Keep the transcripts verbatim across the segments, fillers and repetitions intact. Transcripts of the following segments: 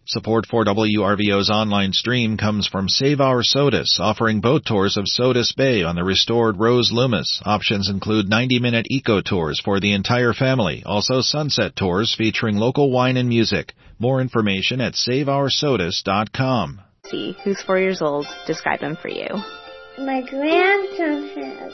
Support for W R V O's online stream comes from Save Our Sodus, offering boat tours of Sodus Bay on the restored Rose Loomis. Options include ninety-minute eco tours for the entire family, also sunset tours featuring local wine and music. More information at save our sodus dot com. See, who's four years old, describe him for you. My grandson has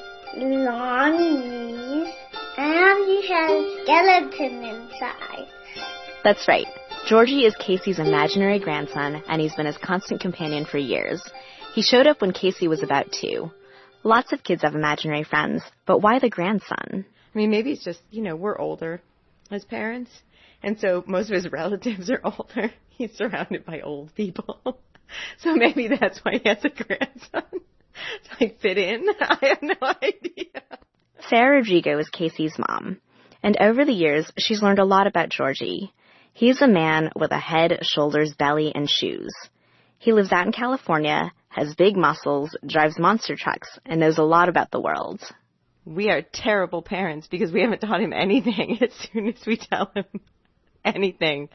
long knees, and he has a skeleton inside. That's right. Georgie is Casey's imaginary grandson, and he's been his constant companion for years. He showed up when Casey was about two. Lots of kids have imaginary friends, but why the grandson? I mean, maybe it's just, you know, we're older as parents, and so most of his relatives are older. He's surrounded by old people. So maybe that's why he has a grandson. To, like, fit in. I have no idea. Sarah Rodrigo is Casey's mom, and over the years, she's learned a lot about Georgie. He's a man with a head, shoulders, belly, and shoes. He lives out in California, has big muscles, drives monster trucks, and knows a lot about the world. We are terrible parents because we haven't taught him anything. As soon as we tell him anything,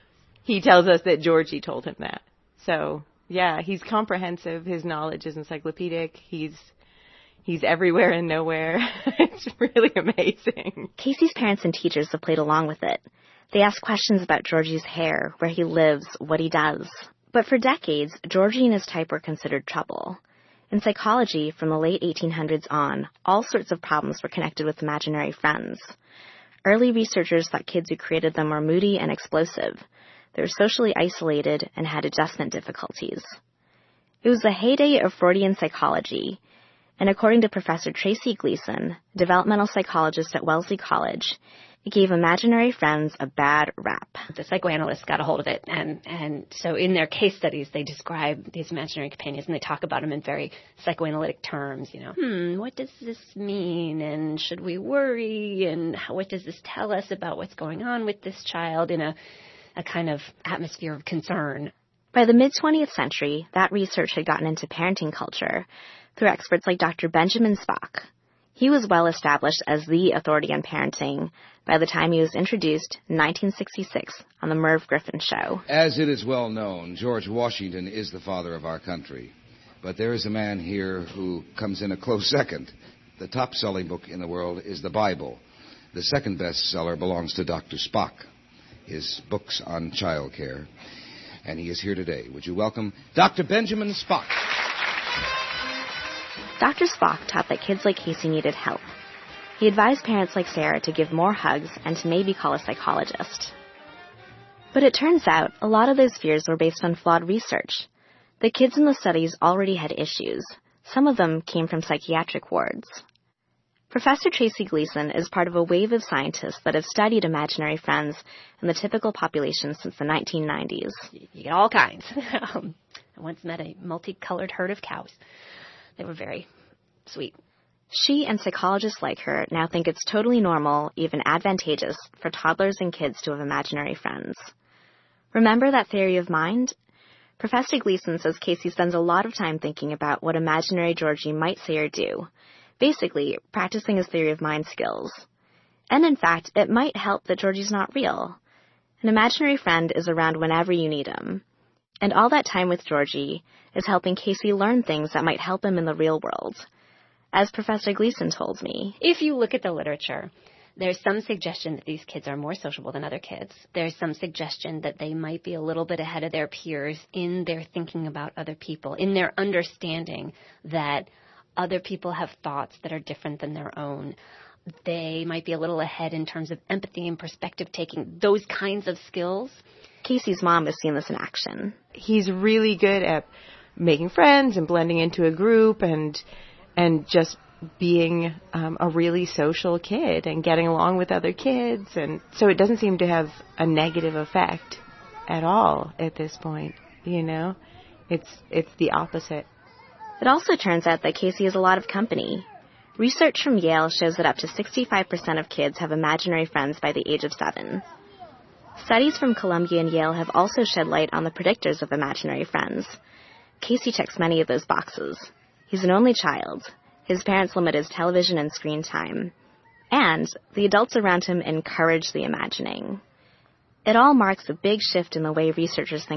he tells us that Georgie told him that. So, yeah, he's comprehensive. His knowledge is encyclopedic. He's he's everywhere and nowhere. It's really amazing. Casey's parents and teachers have played along with it. They ask questions about Georgie's hair, where he lives, what he does. But for decades, Georgie and his type were considered trouble. In psychology, from the late eighteen hundreds on, all sorts of problems were connected with imaginary friends. Early researchers thought kids who created them were moody and explosive. They were socially isolated and had adjustment difficulties. It was the heyday of Freudian psychology, and according to Professor Tracy Gleason, developmental psychologist at Wellesley College, it gave imaginary friends a bad rap. The psychoanalysts got a hold of it, and, and so in their case studies, they describe these imaginary companions, and they talk about them in very psychoanalytic terms, you know. Hmm, what does this mean, and should we worry, and how, what does this tell us about what's going on with this child in a, a kind of atmosphere of concern? By the mid-twentieth century, that research had gotten into parenting culture through experts like Doctor Benjamin Spock. He was well established as the authority on parenting by the time he was introduced in nineteen sixty-six on the Merv Griffin Show. As it is well known, George Washington is the father of our country. But there is a man here who comes in a close second. The top-selling book in the world is the Bible. The second bestseller belongs to Doctor Spock, his books on child care. And he is here today. Would you welcome Doctor Benjamin Spock? Doctor Spock taught that kids like Casey needed help. He advised parents like Sarah to give more hugs and to maybe call a psychologist. But it turns out a lot of those fears were based on flawed research. The kids in the studies already had issues. Some of them came from psychiatric wards. Professor Tracy Gleason is part of a wave of scientists that have studied imaginary friends in the typical population since the nineteen nineties. You get all kinds. um, I once met a multicolored herd of cows. They were very sweet. She and psychologists like her now think it's totally normal, even advantageous, for toddlers and kids to have imaginary friends. Remember that theory of mind? Professor Gleason says Casey spends a lot of time thinking about what imaginary Georgie might say or do, basically practicing his theory of mind skills. And in fact, it might help that Georgie's not real. An imaginary friend is around whenever you need him. And all that time with Georgie is helping Casey learn things that might help him in the real world. As Professor Gleason told me, if you look at the literature, there's some suggestion that these kids are more sociable than other kids. There's some suggestion that they might be a little bit ahead of their peers in their thinking about other people, in their understanding that other people have thoughts that are different than their own. They might be a little ahead in terms of empathy and perspective taking, those kinds of skills. Casey's mom has seen this in action. He's really good at making friends and blending into a group and and just being um, a really social kid and getting along with other kids. And so it doesn't seem to have a negative effect at all at this point, you know. It's it's the opposite. It also turns out that Casey has a lot of company. Research from Yale shows that up to sixty-five percent of kids have imaginary friends by the age of seven. Studies from Columbia and Yale have also shed light on the predictors of imaginary friends. Casey checks many of those boxes. He's an only child. His parents limit his television and screen time. And the adults around him encourage the imagining. It all marks a big shift in the way researchers think